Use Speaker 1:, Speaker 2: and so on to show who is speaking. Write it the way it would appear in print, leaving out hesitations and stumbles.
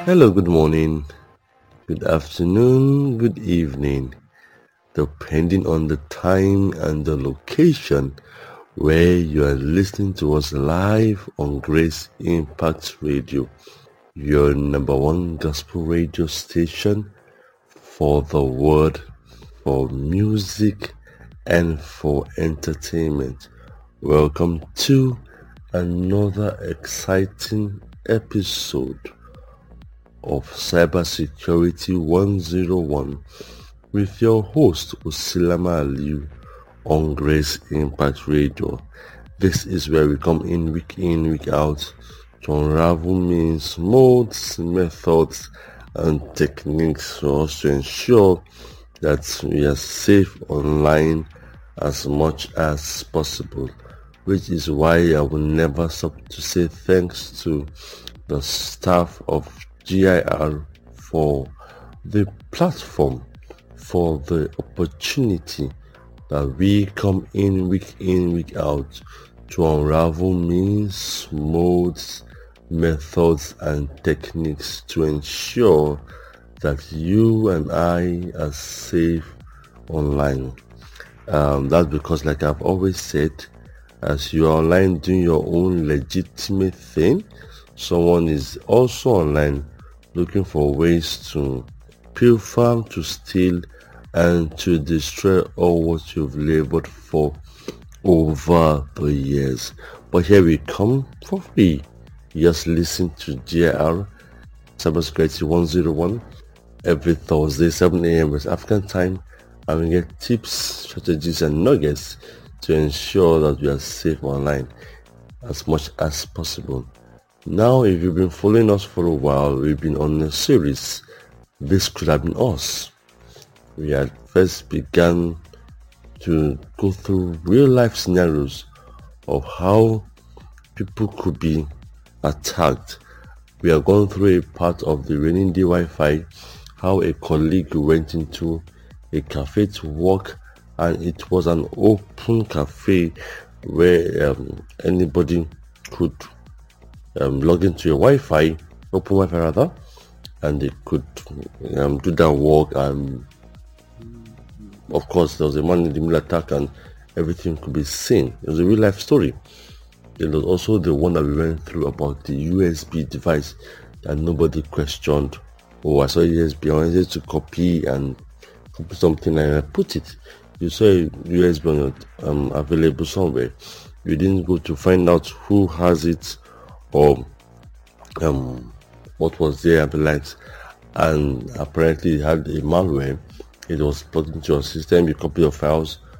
Speaker 1: Hello, good morning, good afternoon, good evening, depending on the time and the location where you are listening to us live on Grace Impact Radio, your number one gospel radio station for the word, for music, and for entertainment. Welcome to another exciting episode of Cybersecurity 101 with your host Usilama Aliu on Grace Impact Radio. This is where we come in, week out to unravel means, modes, methods, and techniques for us to ensure that we are safe online as much as possible, which is why I will never stop to say thanks to the staff of GIR for the platform, for the opportunity that we come in, week out to unravel means, modes, methods, and techniques to ensure that you and I are safe online. That's because, like I've always said, as you are online doing your own legitimate thing, someone is also online looking for ways to pilfer, to steal, and to destroy all what you've labored for over the years. But here we come for free. Just listen to GIR Cybersecurity 101 every Thursday, 7 a.m. West African time, and we get tips, strategies, and nuggets to ensure that we are safe online as much as possible. Now, if you've been following us for a while, we've been on a series. This could have been us. We had first began to go through real life scenarios of how people could be attacked. We are going through a part of the raining day Wi-Fi, how a colleague went into a cafe to work, and it was an open cafe where anybody could log into your Wi-Fi, open Wi-Fi rather, and they could do that work. And of course, there was a man in the middle attack, and everything could be seen. It was a real life story. It was also the one that we went through about the USB device that nobody questioned. Oh, I saw USB. I wanted to copy something and I put it. You saw a USB on your, available somewhere. You didn't go to find out who has it or what was there and the likes, and apparently it had a malware. It was plugged into your system. You copy your files